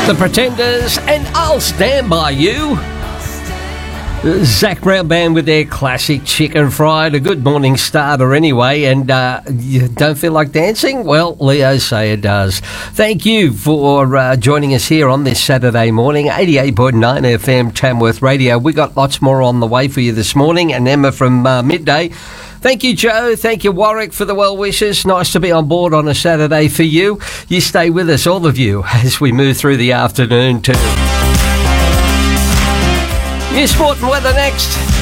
The Pretenders and I'll Stand By You. Zac Brown Band with their classic Chicken Fried, a good morning starter anyway, and you don't feel like dancing? Well, Leo say it does. Thank you for joining us here on this Saturday morning, 88.9 FM Tamworth Radio. We got lots more on the way for you this morning, and Emma from Midday. Thank you, Joe. Thank you, Warwick, for the well wishes. Nice to be on board on a Saturday for you. You stay with us, all of you, as we move through the afternoon too. New sport and weather next.